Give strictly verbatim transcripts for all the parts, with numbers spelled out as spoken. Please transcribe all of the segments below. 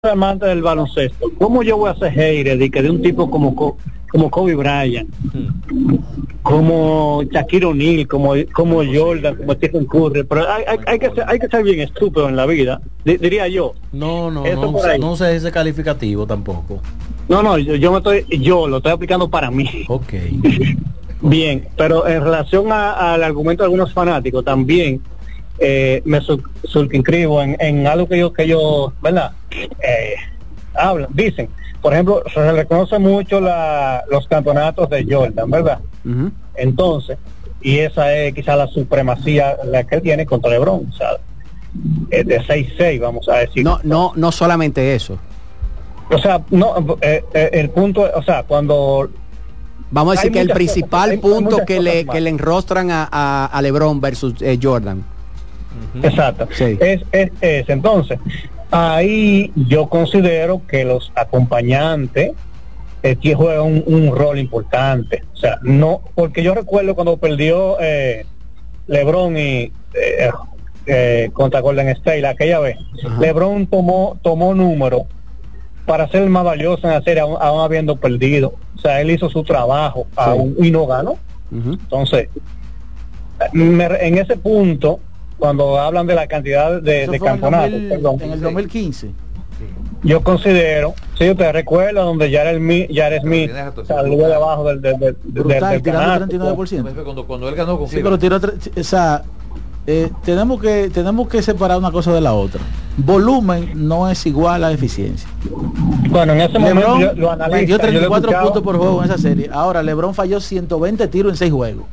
amante del baloncesto, ¿cómo yo voy a ser hater de que de un tipo como como Kobe Bryant, como Shaquille O'Neal, como como Jordan, como Stephen Curry? Pero hay, hay, hay que ser, hay que ser bien estúpido en la vida, d- diría yo. No, no, no, no sé ese calificativo tampoco. No, no, yo, yo me estoy, yo lo estoy aplicando para mí. Ok. Bien, pero en relación a, al argumento de algunos fanáticos también. Eh, me suscribo en, en algo que yo, que yo, ¿verdad? Eh, hablan, dicen, por ejemplo, se reconoce mucho la, los campeonatos de Jordan, ¿verdad? Uh-huh. Entonces, y esa es quizá la supremacía la que él tiene contra LeBron, o sea, eh, de seis seis, vamos a decir. No, no, no solamente eso. O sea, no, eh, eh, el punto, o sea, cuando vamos a decir que el principal cosas, punto hay, hay que le más. que le enrostran a, a, a LeBron versus eh, Jordan. Uh-huh. Exacto, sí. es, es, es entonces ahí yo considero que los acompañantes eh, que juegan un, un rol importante, o sea, no, porque yo recuerdo cuando perdió eh, LeBron y eh, eh, contra Golden State aquella vez. Uh-huh. LeBron tomó tomó número para ser el más valioso en la serie aún, aún habiendo perdido, o sea, él hizo su trabajo sí. aún, y no ganó. Uh-huh. Entonces me, en ese punto cuando hablan de la cantidad de, de campeonatos, en, perdón, en el dos mil quince. Yo considero, si sí, usted recuerda donde Jared Smith, Jared Smith salió de abajo del del del, brutal, del, del treinta y nueve por ciento. Cuando, cuando él ganó con sí, pero tiró, o sea, eh, tenemos que tenemos que separar una cosa de la otra. Volumen no es igual a eficiencia. Bueno, en ese LeBron momento yo, lo analizo, dio treinta y cuatro puntos por juego en esa serie. Ahora LeBron falló ciento veinte tiros en seis juegos.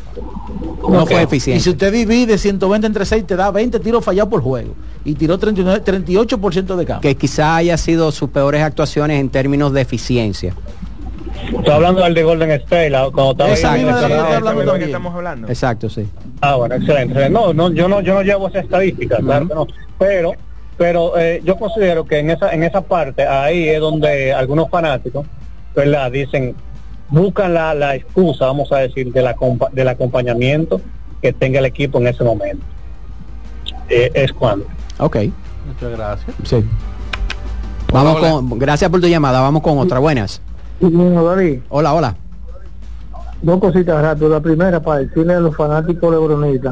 No okay. fue eficiente. Y si usted divide ciento veinte entre seis, te da veinte tiros fallados por juego. Y tiró treinta y nueve, treinta y ocho por ciento de campo. Que quizá haya sido sus peores actuaciones en términos de eficiencia. Estoy hablando del de Golden State, la, cuando estaba Exacto, ahí, sí, estaba hablando que estamos hablando. Exacto, sí. Ah, bueno, excelente. No, no, yo no, yo no llevo esa estadística, uh-huh. claro que no. Pero, pero eh, yo considero que en esa, en esa parte, ahí es donde algunos fanáticos, ¿verdad? Dicen, buscan la, la excusa, vamos a decir, de la compa- del acompañamiento que tenga el equipo en ese momento. Eh, es cuando. Ok. Muchas gracias. Sí. Vamos hola, con, hola. Gracias por tu llamada. Vamos con otra. Buenas. Hola, hola. Dos cositas rápidas. La primera, para decirle a los fanáticos lebronistas,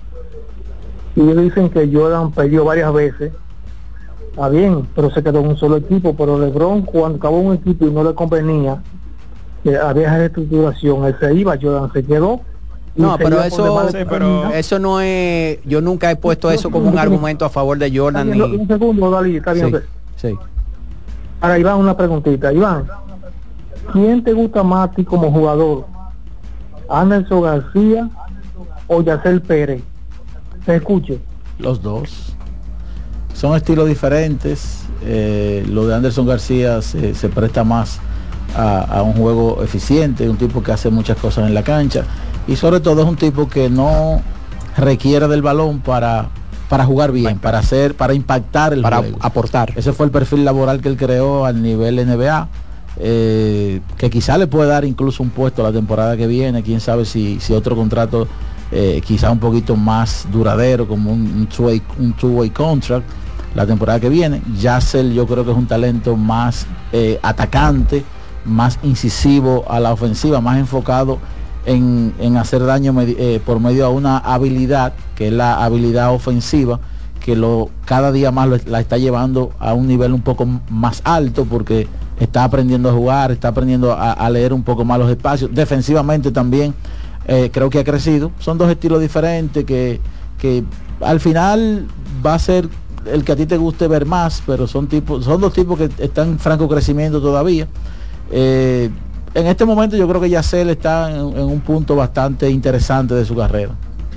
y ellos dicen que Jordan perdió varias veces. Está bien, pero se quedó en un solo equipo. Pero LeBron, cuando acabó un equipo y no le convenía, que había reestructuración, él se iba, Jordan se quedó. No, pero eso, sí, pero eso no es, yo nunca he puesto eso como un argumento a favor de Jordan. Ni... Un segundo, Dalí, está bien. Sí, sí. Ahora, Iván, una preguntita. Iván, ¿quién te gusta más a ti como jugador? ¿Anderson García o Yacel Pérez? Te escucho. Los dos. Son estilos diferentes. Eh, lo de Anderson García se, se presta más a, a un juego eficiente, un tipo que hace muchas cosas en la cancha. Y sobre todo es un tipo que no requiere del balón para, para jugar bien, para hacer, para impactar el para juego, aportar. Ese fue el perfil laboral que él creó al nivel N B A, eh, que quizá le puede dar incluso un puesto la temporada que viene, quién sabe si, si otro contrato eh, quizá un poquito más duradero, como un, un two-way, un two-way contract la temporada que viene. Yacel yo creo que es un talento más eh, atacante, más incisivo a la ofensiva, más enfocado En, en hacer daño eh, por medio de una habilidad que es la habilidad ofensiva, que lo cada día más lo, la está llevando a un nivel un poco más alto, porque está aprendiendo a jugar, está aprendiendo a, a leer un poco más los espacios. Defensivamente también eh, creo que ha crecido. Son dos estilos diferentes que, que al final va a ser el que a ti te guste ver más, pero son tipos, son dos tipos que están en franco crecimiento todavía. eh, En este momento yo creo que Yacel está en, en un punto bastante interesante de su carrera.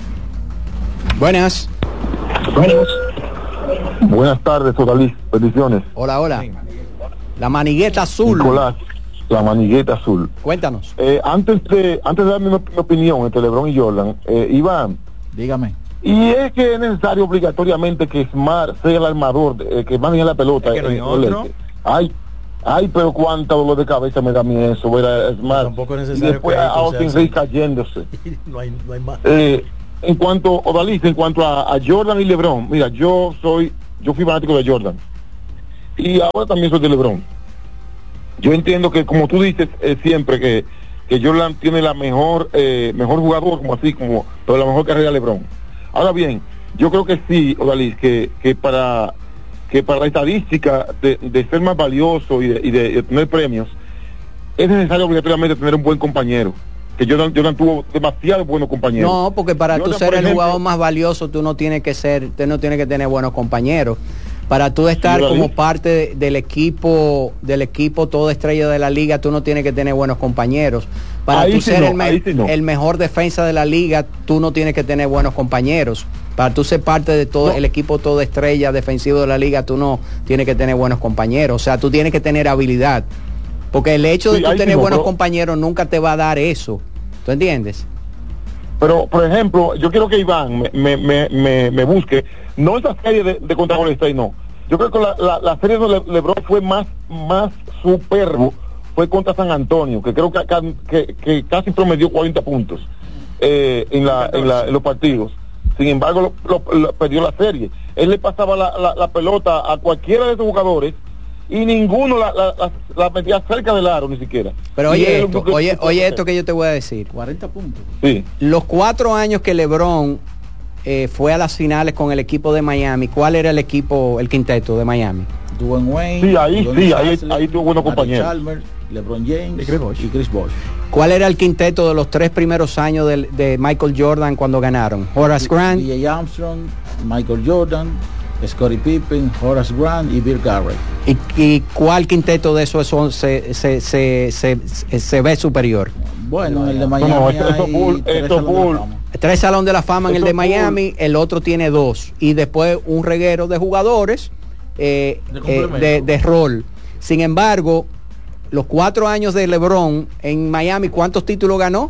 Buenas. Buenas. Buenas tardes, Odalí. Bendiciones. Hola, hola. La manigueta azul. Nicolás, la manigueta azul. Cuéntanos. Eh, antes de antes de dar mi, mi opinión entre LeBron y Jordan, eh, Iván. Dígame. Y es que es necesario obligatoriamente que Smart sea el armador, eh, que maneje la pelota. Es que no hay otro. Ay, Ay, pero cuánta dolor de cabeza me da a mí eso, ¿verdad? Es más, tampoco es necesario. Y después a Austin Reeves cayéndose. no, hay, no hay más. Eh, en cuanto, Odalí, en cuanto a, a Jordan y LeBron, mira, yo soy, yo fui fanático de Jordan. y ahora también soy de LeBron. Yo entiendo que, como tú dices eh, siempre, que, que Jordan tiene la mejor eh, mejor jugador, como así, como pero la mejor carrera de LeBron. Ahora bien, yo creo que sí, Odalis, que, que para que para la estadística de, de ser más valioso y de, y de, de tener premios, es necesario obligatoriamente tener un buen compañero. Que Jordan, Jordan tuvo demasiados buenos compañeros. No, porque para Jordan, tú ser el ejemplo, jugador más valioso, tú no tienes que ser, tú no tienes que tener buenos compañeros. Para tú estar sí, como parte de, del equipo, del equipo toda estrella de la liga, tú no tienes que tener buenos compañeros. Para ahí tú sí ser no, el, me, sí no. el mejor defensa de la liga, tú no tienes que tener buenos compañeros. Para tú ser parte de todo no. el equipo toda estrella defensivo de la liga, tú no tienes que tener buenos compañeros. O sea, tú tienes que tener habilidad. Porque el hecho de sí, tú tener sí no, buenos pero... compañeros nunca te va a dar eso. ¿Tú entiendes? Pero, por ejemplo, yo quiero que Iván me, me, me, me, me busque, no esa serie de, de contra Golden State, no. Yo creo que la, la, la serie de Le, LeBron fue más, más superbo, fue contra San Antonio, que creo que, que, que casi promedió cuarenta puntos eh, en, la, en, la, en los partidos. Sin embargo, lo, lo, lo, perdió la serie. Él le pasaba la, la, la pelota a cualquiera de esos jugadores y ninguno la, la, la, la metía cerca del aro ni siquiera. Pero oye esto, que, oye, oye esto que yo te voy a decir. cuarenta puntos. Sí. Los cuatro años que LeBron eh, fue a las finales con el equipo de Miami, ¿cuál era el equipo, el quinteto de Miami? Dwayne Wayne. Sí, ahí sí, ahí, ahí tuvo buenos compañeros. Chalmers, LeBron James y Chris Bosh. Y Chris Bosh. ¿Cuál era el quinteto de los tres primeros años de, de Michael Jordan cuando ganaron? Horace Grant, D J Armstrong, Michael Jordan, Scottie Pippen, Horace Grant y Bill Garrett. ¿Y, y cuál quinteto de esos son, se, se, se, se, se, se ve superior? Bueno, el de Miami no, no, hay esto full, tres esto salones full. de fama. Tres salones de la fama en Esto el de Miami, full. el otro tiene dos. Y después un reguero de jugadores eh, de, eh, de, de rol. Sin embargo, los cuatro años de LeBron en Miami, ¿cuántos títulos ganó?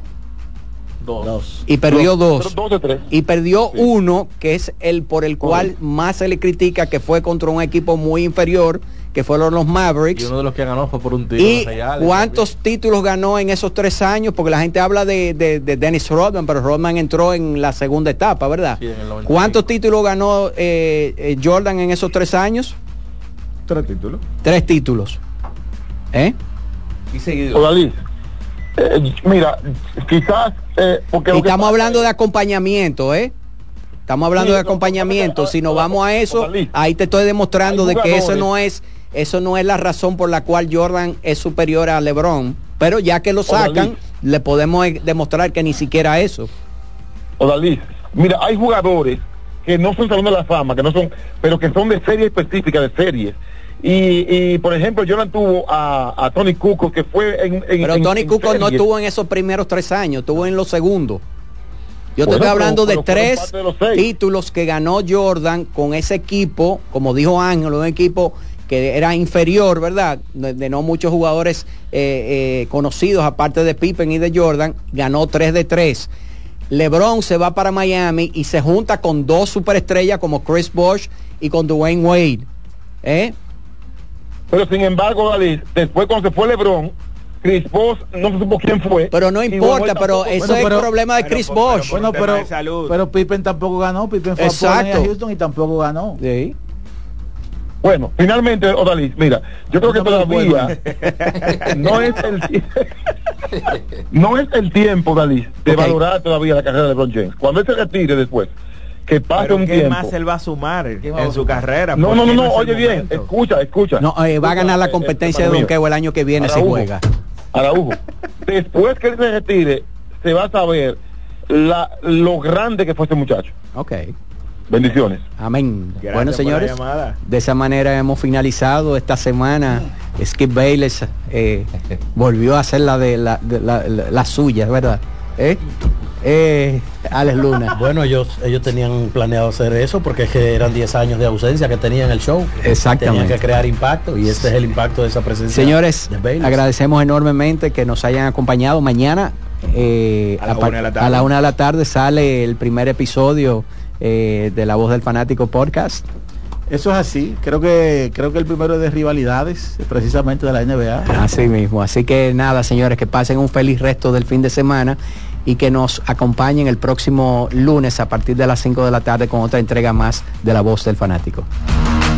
Dos. Dos. Y perdió dos. dos. dos de tres. Y perdió sí. uno, que es el por el cual Correcto. más se le critica, que fue contra un equipo muy inferior, que fueron los Mavericks. Y uno de los que ganó fue por un tiro. ¿Y cuántos títulos ganó en esos tres años? Porque la gente habla de, de, de Dennis Rodman, pero Rodman entró en la segunda etapa, ¿verdad? Sí, en el noventa y cinco. ¿Cuántos títulos ganó eh, eh, Jordan en esos tres años? Tres títulos. Tres títulos. ¿Eh? Y seguido. Odalis, eh, mira, quizás eh, porque y estamos hablando de acompañamiento, ¿eh? Estamos hablando sí, de acompañamiento. No, si nos vamos a eso, Odalis, ahí te estoy demostrando de que eso no es eso no es la razón por la cual Jordan es superior a LeBron. Pero ya que lo sacan, Odalis, le podemos demostrar que ni siquiera eso. Odalis, mira, hay jugadores que no son salón de la fama, que no son, pero que son de series específicas, de series. Y, y por ejemplo, Jordan tuvo a, a Tony Kukoc, que fue en, en pero en, Tony en Kukoc no series. estuvo en esos primeros tres años, estuvo en los segundos. Yo te Bueno, estoy hablando pero, de pero tres de los seis. títulos que ganó Jordan con ese equipo, como dijo Ángel, un equipo que era inferior, ¿verdad? De, de no muchos jugadores eh, eh, conocidos, aparte de Pippen y de Jordan, ganó tres de tres. LeBron se va para Miami y se junta con dos superestrellas como Chris Bosh y con Dwayne Wade. ¿Eh? Pero sin embargo, Dalí, después cuando se fue LeBron, Chris Bosh no se supo quién fue. Pero no importa, pero eso bueno, es pero, el problema de Chris pero, pero, Bosh. Bueno, pero, pero Pippen tampoco ganó. Pippen fue a Houston y tampoco ganó. Sí. Bueno, finalmente, Odalis, mira, yo creo que todavía no es el no es el tiempo, Odalis, de okay. valorar todavía la carrera de LeBron James. Cuando él se retire después, que pase pero un ¿qué tiempo. más él va a sumar en a su carrera? No, no, no, no, es oye bien, momento. escucha, escucha. No, eh, va a ganar la competencia de donkeo el año que viene si juega. Araujo. Después que él se retire, se va a saber la, lo grande que fue este muchacho. Ok. Bendiciones. Amén. Gracias bueno, señores, de esa manera hemos finalizado esta semana. Skip Bayless eh, volvió a hacer la de la, de la, la, la suya, ¿verdad? ¿Eh? Eh, Alex Luna. Bueno, ellos ellos tenían planeado hacer eso porque es que eran diez años de ausencia que tenían el show. Exactamente. Tenían que crear impacto y este es el impacto de esa presencia. Señores, de Bayless. Agradecemos enormemente que nos hayan acompañado. Mañana eh, a, la una de la tarde. a la una de la tarde sale el primer episodio eh, de La Voz del Fanático Podcast. Eso es así, creo que creo que el primero es de rivalidades, precisamente de la N B A. Así mismo, así que nada, señores, que pasen un feliz resto del fin de semana y que nos acompañen el próximo lunes a partir de las cinco de la tarde con otra entrega más de La Voz del Fanático.